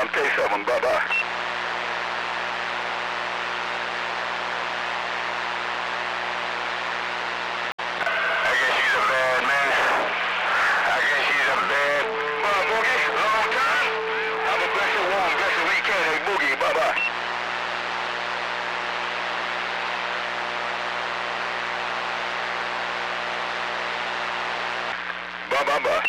I'm K7. Bye-bye. I guess she's a bad man. I guess she's a bad boogie. Long time. Have a blessed, warm, blessed weekend. Hey, Boogie. Bye-bye. Bye-bye-bye.